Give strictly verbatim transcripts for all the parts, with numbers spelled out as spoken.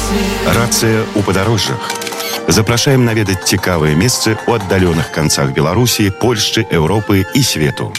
Рацыя ў падарожжах. Запрашаем наведаць цікавыя месцы ў аддаленых канцах Беларусі, Польшчы, Еўропы і свету.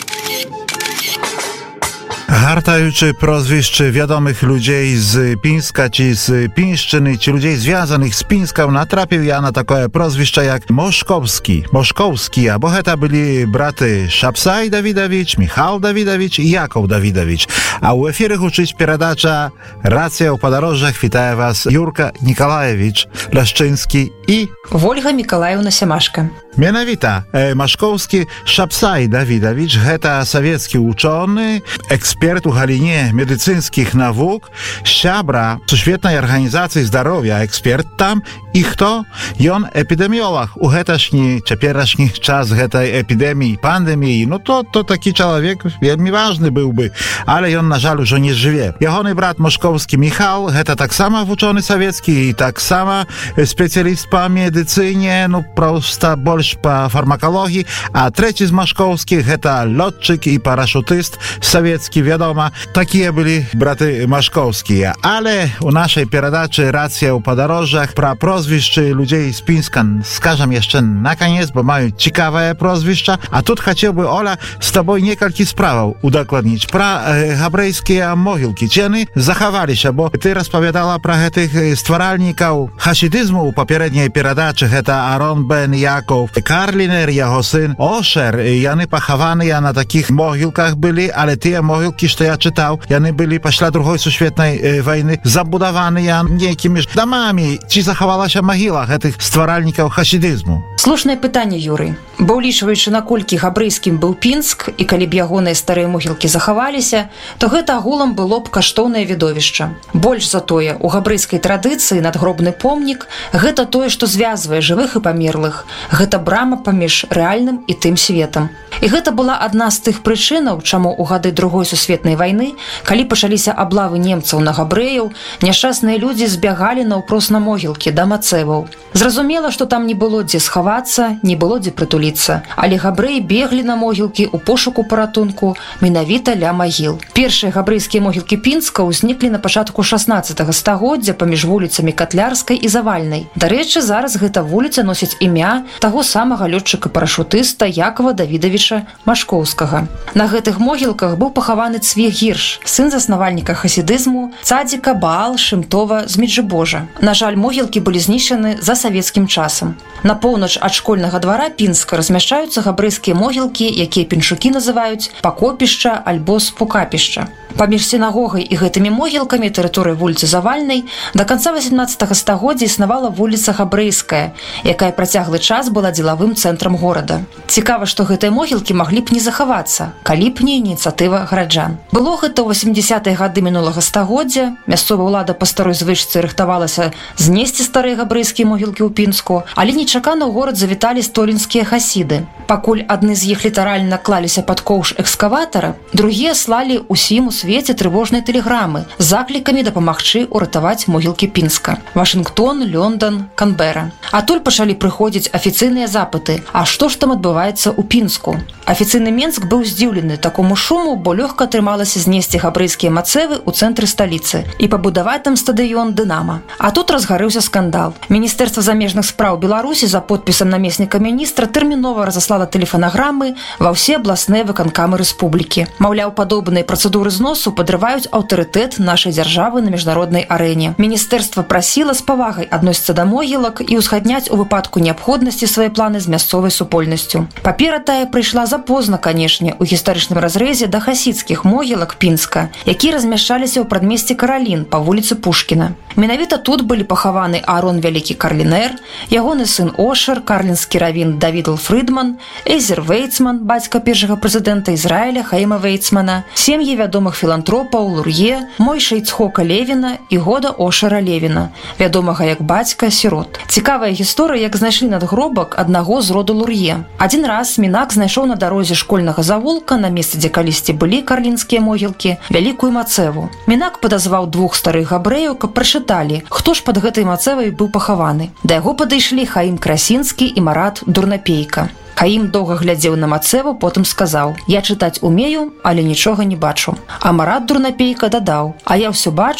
Гартаючи прозвище wiadomych ludzi z Pińska czy z Pińszczyny, czy ludzi związanych z Pińską, natrafił ja na takie proзвище jak Moszkowski. Moszkowski, a bo to byli braty Szapsaj Dawidowicz, Michał Dawidowicz i Jakub Dawidowicz. A u efirach uczyć передача Racja o podróżach. Witaję was Jurka Nikolajewicz Leszczyński i Ольга Миколаевна Семашко. Mianowita, e, Maszkowski Szapsaj Dawidowicz, to sowiecki uczony, ekspert u galinie medycyńskich nauk, siabra Świetnej Organizacji Zdrowia, ekspert tam i kto? I on epidemiolog. U hetaśni, cieperaśni czas tej epidemii, pandemii, no to, to taki człowiek wielmi ważny byłby, ale on na żal już nie żyje. Jego brat Moszkowski Michał, to tak samo uczony sowiecki i tak samo specjalist po medycynie, no prosta больше po farmakologii, a trzeci z Maszkowskich to lotczyk i paraszutyst sowiecki, wiadomo, takie byli braty Maszkowski. Ale u naszej передачи Racja o podróżach pra proзвище ludzi z Pińska skażam jeszcze na koniec, bo mają ciekawe proзвища, a tu chciałby Ola z tobą niekalki spraw udokładnić. Pra e, hebrejskie mogilki, czy one zachowali się, bo ty rozpowiadała pra tych stwaralników hasidyzmu u poprzedniej передачи, to Aaron ben Jakov Karliner, jego syn Osher, i one pochowane na takich mogilkach byli, ale te mogilki, co ja czytał, one byli po drugiej świetnej e, wojny zabudowane jakimiś domami. Czy zachowała się могила tych stwaralników hasidyzmu? Слушнае пытанне, Юрый. Бо ўлічваючы, наколькі габрэйскім быў Пінск, і калі б ягоныя старыя могілкі захаваліся, то гэта агулам было б каштоўнае відовішча. Больш за тое, у габрэйскай традыцыі надгробны помнік – гэта тое, што звязвае жывых і памерлых. Гэта брама паміж рэальным і тым светам. І гэта была адна з тых прычынаў, чаму ў гады Другой сусветнай вайны, калі пачаліся аблавы немцаў на габрэяў, няшчасныя людзі збягалі наўпрост на могілкі да мацэваў. Зразумела, што там не было дзе схавацца, не было дзе прытуліцца, але габрэі беглі на могілкі ў пошуку паратунку менавіта ля магіл. Першыя габрэйскія могілкі Пінска ўзніклі на пачатку шаснаццатага стагоддзя паміж вуліцамі Катлярскай і Завальнай. Дарэчы, зараз гэта вуліца носіць імя таго самага лётчыка-парашутыста Якова Давідавіча Машкоўскага. На гэтых могілках быў пахаваны Цвік Гірш, сын заснавальніка хасідызму Цадзіка Баал Шымтова з Меджибожа. На жаль, могілкі былі знішчаны за савецкім часам. На поўнач ад школьнага двара Пінска размяшчаюцца габрэйскія могілкі, якія піншукі называюць пакопішча альбо спукапішча. Паміж сінагогай і гэтымі могілкамі тэрыторыі вуліцы Завальнай да канца васямнаццатага стагоддзя існавала вуліца Габрэйская, якая працяглы час была дзелавым цэнтрам горада. Цікава, што гэтыя могілкі маглі б не захавацца, калі б не ініцыятыва гараджан. Было гэта ў васемдзесятыя гады мінулага стагоддзя, мясцовая ўлада па старой звычцы рыхтавалася знесці старыя габрэйскія могілкі ў Пінску, але нечакана ў горад завіталі столінскія хасіды. Пакуль адны з іх літаральна клаліся пад коўш экскаватара, другія слалі ўсім у свеце трывожныя тэлеграмы з заклікамі дапамагчы ўратаваць могілкі Пінска. Вашынгтон, Лондон, Канбера. Адтуль пачалі прыходзіць афіцыйныя запыты. А што ж там адбываецца ў Пінску? Афіцыйны Менск быў здзіўлены такому шуму, бо лёгка атрымалася знесці габрэйскія мацэвы ў цэнтры сталіцы і пабудаваць там стадыён «Дынама». А тут разгарэўся скандал. Міністэрства замежных спраў Беларусі за подпісам намесніка міністра тэрмінова разаслала тэлефанаграмы ва ўсе абласныя выканкамы рэспублікі. Маўляў, падобныя працэдуры зносу падрываюць аўтарытэт нашай дзяржавы на міжнароднай арэне. Міністэрства прасіла з павагай адносіцца да могілак і ўзгадняць у выпадку неабходнасці свае планы з мясцовай супольнасцю. Папера тая прыйшла запозна, канешне, у гістарычным разрэзе да хасідскіх могілак Пінска, якія размяшчаліся ў прадмесці Каралін па вуліцы Пушкіна. Менавіта тут былі пахаваны Аарон Вялікі Карлінер, ягоны сын Ошер, карлінскі равін Давідл Фрыдман, Эзер Вейцман, бацька першага прэзідэнта Ізраіля Хаіма Вейцмана, сем'і вядомых філантропаў Лур'е, Мойша Іцхока Левіна і года Ошера Левіна, вядомага як бацька сірот. Цікавая гісторыя, як знайшлі надгробак аднаго з роду Лур'е. Адзін раз Мінак знайшоў на дарозе школьнага завулка, на месцы, дзе калісьці былі карлінскія могілкі, вялікую мацэву. Мінак падазваў двух старых габрэяў, каб прачыталі, хто ж пад гэтай мацэвай быў пахаваны. Да яго падышлі Хаім Красінскі і Марат Дурнапейка. Хаім доўга глядзеў на мацэву, потым сказаў: «Я чытаць умею, але нічога не бачу». А Марат Дурнапейка дадаў: «А я ўсё бачу,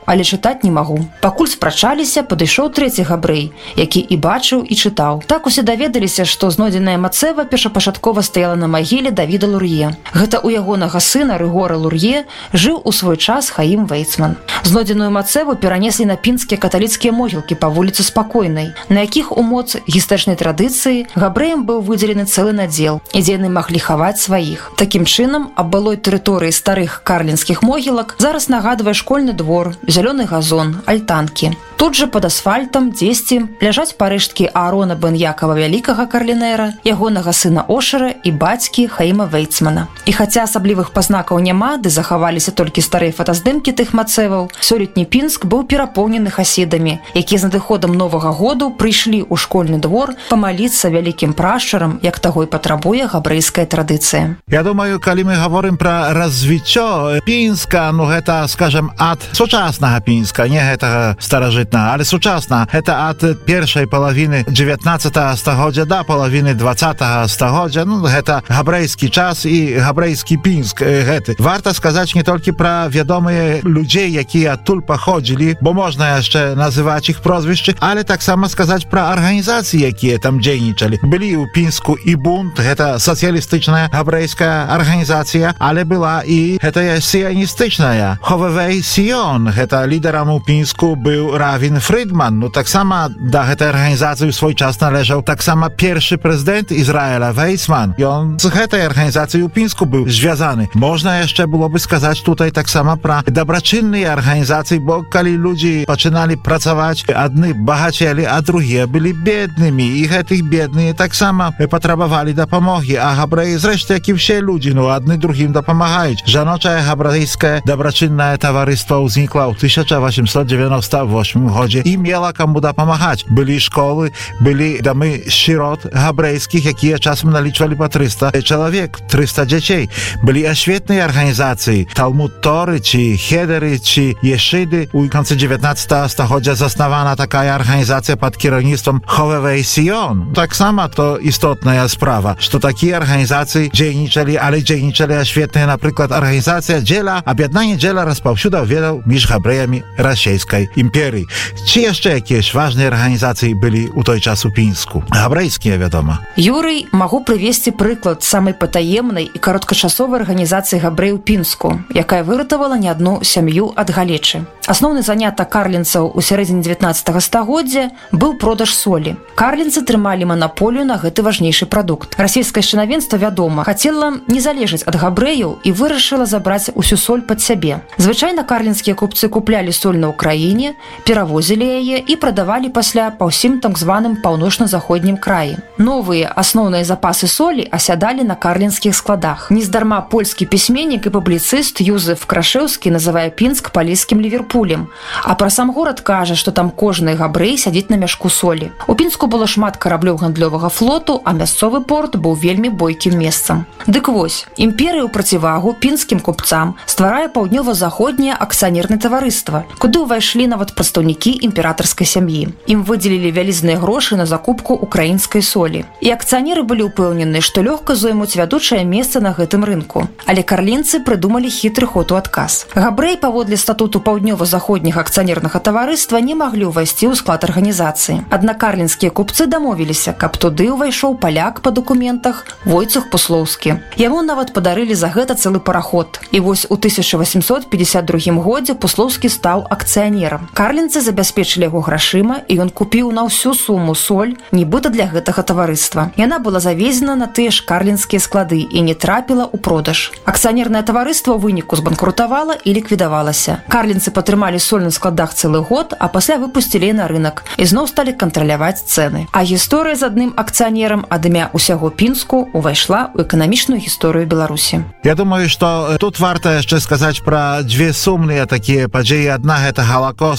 але чытаць не магу. Пакуль спрачаліся, падышоў трэці габрэй, які і бачыў, і чытаў. Так усе даведаліся, што знойдзенае мацэва першапачаткова стаяла на магіле Давіда Лур'е. Гэта ў ягонага сына Рыгора Лур'е жыў у свой час Хаім Вейцман. Знойдзеную мацэву перанеслі на пінскія каталіцкія могілкі па вуліцы Спакойнай, на якіх у моц гістарычнай традыцыі габрэям быў выдзелены цэлы надзел, і дзе яны маглі хаваць сваіх. Такім чынам, аб былой тэрыторыі старых карлінскіх могілак зараз нагадвае школьны двор, зялёны газон, альтанкі. Тут жа пад асфальтам дзесьці ляжаць парэшткі Аарона бен Якава Вялікага Карлінера, ягонага сына Ошара і бацькі Хаіма Вейцмана. І хаця асаблівых пазнакаў няма, ды захаваліся толькі старыя фотаздымкі тых мацэваў, сёлетні Пінск быў перапоўнены хасідамі, якія з надыходам Новага году прыйшлі ў школьны двор памаліцца вялікім прашчарам, як таго і патрабуе габрэйская традыцыя. Я думаю, калі мы гаворым пра развіццё Пінска, ну гэта, скажем, ад сучаснага Пінска, не гэтага старажытнага, але сучасна. Гэта ад першай палавіны дзевятнаццатага стагоддзя да палавіны дваццатага стагоддзя. Ну, гэта габрэйскі час і габрэйскі Пінск гэты. Варта сказаць не толькі пра вядомыя людзей, якія адтуль паходзілі, бо можна яшчэ называць іх прозвішчы, але таксама сказаць пра арганізацыі, якія там дзейнічалі. Былі ў Пінску і бунт, гэта сацыялістычная габрэйская арганізацыя, але была і гэтая сіяністычная. Ховевей Сіён, гэта лідарам у Пінску быў Равін Фрыдман. Ну таксама да гэтай арганізацыі ў свой час належаў таксама першы прэзідэнт Ізраіля Вейцман. Ён з гэтай арганізацыі ў Пінску быў звязаны. Можна яшчэ было бы сказаць тутай таксама пра дабрачынныя арганізацыі, бо калі людзі пачыналі працаваць, адны багацелі, а другія былі беднымі, і гэтых бедныя таксама патрабавалі дапамогі, а габрэі, зрэшты, як і ўсе людзі, ну адны другім дапамагаюць. Жаночае габрэйскае дабрачыннае таварыства ўзнікла ў тысяча васемсот дзевяноста восьмым годзе і мела каму дапамагаць. Былі школы, былі дамы сірот габрэйскіх, якія часам налічвалі па трыста чалавек, трыста дзяцей. Былі асветныя арганізацыі, Талмуд Торы, ці Хедеры, ці Ешыды. У канцы дзевятнаццатага стагоддзя заснавана такая арганізацыя пад кіраўніцтвам Ховевей Сіён. Таксама то істотная справа, што такія арганізацыі дзейнічалі, але дзейнічалі асветныя, напрыклад, арганізацыя дзеля аб'яднання дзеля распаўсюду ведаў між габрэямі расійскай імперыі. Ці яшчэ якісь важныя арганізацыі былі ў той час у Пінску? Габрэйскія, вядома. Юрый, магу прывесці прыклад самай патаемнай і кароткачасовай арганізацыі габрэяў Пінску, якая выратавала не адну сям'ю ад галечы. Асноўны занятак карлінцаў у сярэдзіне дзевятнаццатага стагоддзя быў продаж солі. Карлінцы трымалі манаполію на гэты важнейшы прадукт. Расійскае чынавенства, вядома, хацела не залежаць ад габрэяў і вырашыла забраць усю соль пад сябе. Звычайна карлінскія купцы куплялі соль на ўкраіне, перавозілі яе і прадавалі пасля па ўсім так званым паўночна-заходнім краі. Новыя асноўныя запасы солі асядалі на карлінскіх складах. Нездарма польскі пісьменнік і публіцыст Юзеф Крашэўскі называе Пінск палескім Ліверпулем, а пра сам горад кажа, што там кожны габрэй сядзіць на мяшку солі. У Пінску было шмат караблёў гандлёвага флоту, а мясцовы порт быў вельмі бойкім месцам. Дык вось, імперыя ў процівагу пінскім купцам стварае паўднёва-заходняе акцыянернае таварыства, куды ўвайшлі нават прадстаўнікі імператарскай сям'і. Ім выдзелілі вялізныя грошы на закупку украінскай солі. І акцыянеры былі ўпэўнены, што лёгка зоймуць вядучае месца на гэтым рынку. Але карлінцы прыдумалі хітры ход у адказ. Габрэі паводле статуту паўднёва-заходняга акцыянернага таварыства не маглі ўвайсці ў склад арганізацыі. Аднак карлінскія купцы дамовіліся, каб туды ўвайшоў паляк па дакументах Войцех Пуслоўскі. Яму нават падарылі за гэта цэлы параход. І вось у тысяча васемсот пятьдесят другім годзе Пуслоўскі стаў акцыянерам. Карлінцы забяспечылі яго грашыма, і ён купіў на ўсю суму соль, нібыта для гэтага таварыства. Яна была завезена на тыя ж карлінскія склады і не трапіла ў продаж. Акцыянернае таварыства ў выніку збанкрутавала і ліквідавалася. Карлінцы патрымалі соль на складах цэлы год, а пасля выпусцілі на рынок і зноў сталі кантраляваць цэны. А гісторыя з адным акцыянерам ад імя ўсяго Пінску увайшла ў эканамічную гісторыю Беларусі. Я думаю, што тут варта яшчэ сказаць пра дзве сумныя такія падзеі. Адна гэта Галакост, і то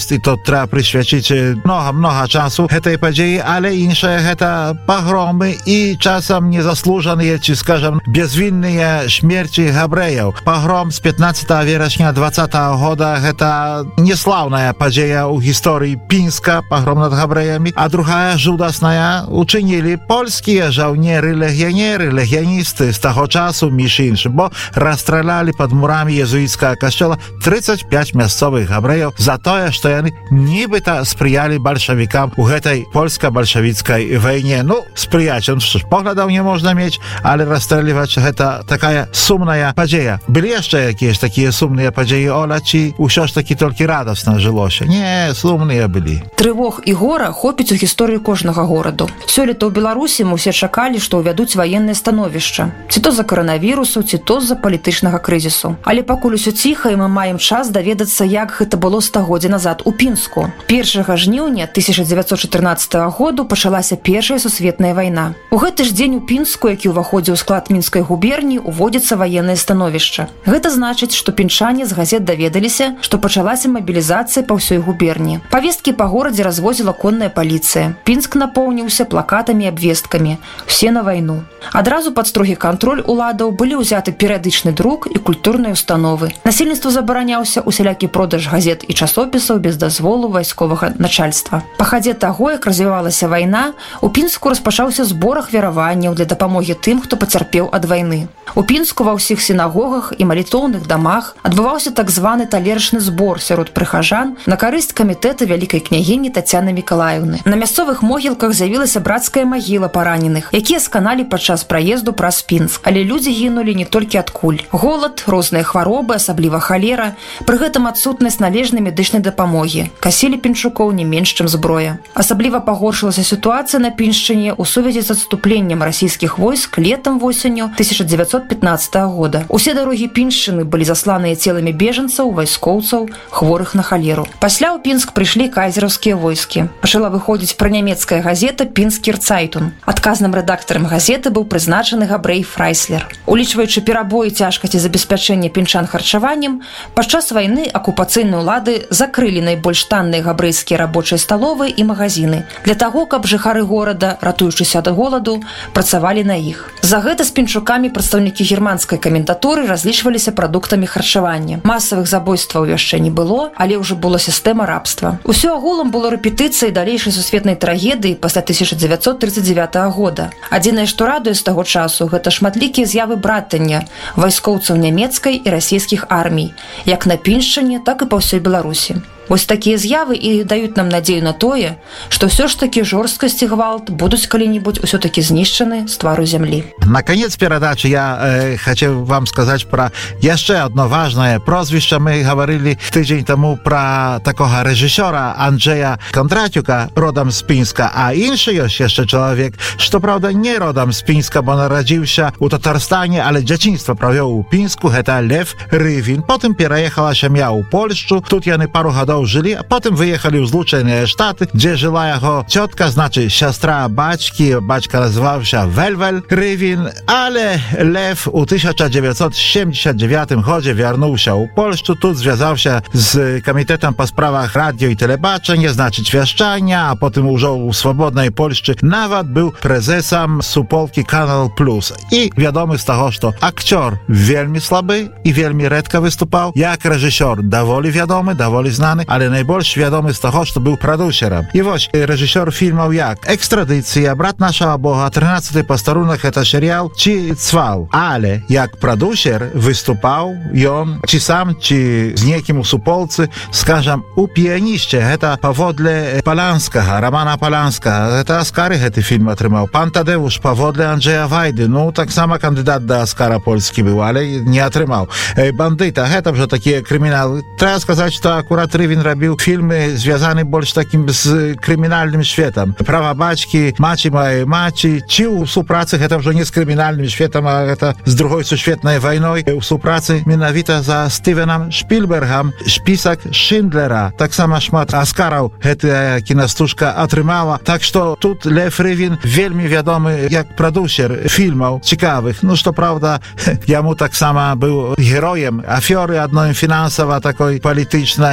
trzeba przyświecić mnogo, mnogo czasu tej podziei, ale insze to pogromy i czasem niezasłużone, czy skażem bezwinne śmierci Hebrejów. Pogrom z piętnastego września dwudziestego года to niesławna podzieja u historii Pińska, pogrom nad Hebrejami, a druga żudasna uczynili polskie żołniery, legioniery, legionisty z tego czasu, między innymi, bo rozstrzelali pod murami jezuickiego kościoła trzydzieści pięć miejscowych Hebrejów za to, że oni niby sprzyjali bolszewikom u tej polsko-bolszewickiej wojnie. No, sprzyjać, on przecież poglądał nie można mieć, ale rozstrzeliwać to taka sumna podzieja. Byli jeszcze jakieś takie sumne podzieje, Ola, czy usiąść taki tylko radosno żyło się? Nie, sumne byli. Трывог і гора хопіць у гісторыі кожнага гораду. Сёлета ў Беларусі мы ўсе чакалі, што ўвядуць ваеннае становішча. Ці то з-за каранавірусу, ці то з-за палітычнага крызісу. Але пакуль усё ціха, і мы маем час даведацца, як гэта было стагоддзя назад у Пінску. першага жніўня тысяча дзевяцьсот чатырнаццатага году пачалася першая сусветная вайна. У гэты ж дзень у Пінску, які ўваходзіў у склад Мінскай губерніі, уводзіцца ваеннае становішча. Гэта значыць, што пінчане з газет даведаліся, што пачалася мабілізацыя па ўсёй губерніі. Павесткі па горадзе развозіла конная паліцыя. Пінск напоўніўся плакатамі і абвесткамі. Усе на вайну. Адразу пад строгі кантроль уладаў былі ўзяты перыядычны друк і культурныя установы. Насельніцтву забараняўся усялякі продаж газет і часопісаў без дазволу вайсковага начальства. Па хадзе таго, як развівалася вайна, у Пінску распачаўся збор ахвяраванняў для дапамогі тым, хто пацярпеў ад вайны. У Пінску ва ўсіх сінагогах і малітоўных дамах адбываўся так званы талерачны збор сярод прыхажан на карысць камітэта вялікай княгіні Тацяны Мікалаеўны. На мясцовых могілках з'явілася брацкая магіла параненых, якія сканалі падчас праезду праз Пінск. Але людзі гінулі не толькі ад куль. Голад, розныя хваробы, асабліва халера, пры гэтым адсутнасць належнай медычнай дапамогі. Касілі пінчукоў не менш, чым зброя. Асабліва пагоршылася сітуацыя на Піншчыне ў сувязі з адступленнем расійскіх войск летам восенню тысяча дзевяцьсот пятнадцатага года. Усе дарогі Піншчыны былі засланыя целамі бежанцаў, вайскоўцаў, хворых на халеру. Пасля ў Пінск прыйшлі кайзераўскія войскі. Пачала выходзіць пранямецкая газета «Пінскер Цайтун». Адказным рэдактарам газеты быў прызначаны Габрэй Фрайслер. Улічваючы перабоі цяжкасці забеспячэння пінчан харчаваннем, падчас вайны акупацыйныя ўлады закрылі найбольш танныя габрэйскія рабочыя сталовы і магазины для таго, каб жыхары горада, ратуючыся ад голаду, працавалі на іх. За гэта з пінчукамі прадстаўнікі германскай камендатуры разлічваліся прадуктамі харчавання. Масавых забойстваў яшчэ не было, але ўжо была сістэма рабства. Усё агулам было рэпетыцыяй далейшай сусветнай трагедыі пасля тысяча дзевяцьсот тридцать девятого года. Адзінае, што радуе з таго часу, гэта шматлікія з'явы братання вайскоўцаў нямецкай і расійскіх армій, як на Піншчыне, так і па ўсёй Беларусі. Вось такія з'явы і даюць нам надзею на тое, што ўсё ж такі жорсткасць і гвалт будуць калі-нибудь усё-таки знішчаны з твару зямлі. На конец передачи я э, хочу вам сказать про еще одно важное прозвище. Мы говорили tydzień temu про такого режиссера Andrzeja Кондратюка, родом з Пінска, а інший jeszcze człowiek, что правда не родом з Пінска, bo narodziłся u Tatarstanie, ale dzieciństwo prawił u Пінску, это Lew Rywin. Potem переехала семья u Polszczu, тут они пару годов жили, а потом выехали в Zluczone Sztaty, gdzie żyła jego ciotka, znaczy siostra baćki, baćka nazywał się Welwel Rywin, ale Lew u tysiąc dziewięćset siedemdziesiątym dziewiątym chodzie wярnął się u Polszczu, tu związał się z Komitetem po sprawach radio i telebaczenia, znaczy wieszczania, a potem użył w swobodnej Polszczy, nawet był prezesem Supolki Kanal Plus. I wiadomo z tego, że aktor wielmi słaby i wielmi redko wystupał, jak reżyser dowoli wiadomy, dowoli znany, ale najbardziej wiadomy z tego, że był producerem. I właśnie reżyser filmów jak Ekstradycja, Brat Naszego Boga, trynasty posterunek, to serial, czy Cwał. Ale jak producer wystupał i on, czy sam, czy z niekim u Supolcy, skażam, u pianiście, to powodle Palanskiego, Romana Palanskiego, to Oscary ten film otrzymał. Pan Tadeusz powodle Andrzeja Wajdy, no tak samo kandydat do Oscara Polski był, ale nie otrzymał. Bandyta, to że takie kryminały. Trzeba сказать, że akurat Rywin robił filmy związane больше takim z kryminalnym światem. Prawa baćki, maci mojej maci, ci u współpracy, to już nie z kryminalnym światem, a to z drugiej świetnej wojny, u współpracy mianowita za Stevenem Spielbergiem, Spisak Schindlera, tak samo szmat Oscarów, ta kinostuszka otrzymała. Tak, że tu Lew Rywin wielmi wiadomy jak producer filmów ciekawych. No, to prawda, ja mu tak samo był herojem afiory jednej finansowej, takiej politycznej i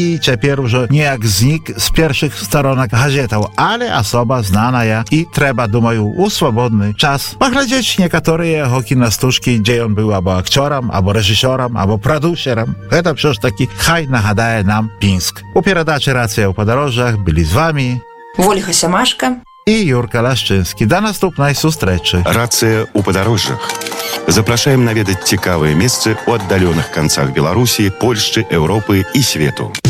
i цяпер ужо неяк знік з першых сторонак газетаў, але асоба знаная і трэба, думаю, у свабодны час паглядзець некаторыя яго кінастужкі, дзе ён быў або акцёрам, або рэжысёрам, або прадусерам. Гэта ўсё ж такі хай нагадае нам Пінск. У перадачы «Рацыя ў падарожжах» былі з вами Вольга Сямашка і Юрка Лашчынскі. Да наступнай сустрэчы. Рацыя ў падарожжах. Запрашаем наведаць цікавыя месцы ў аддаленых канцах Беларусі, Польшчы, Еўропы і свету.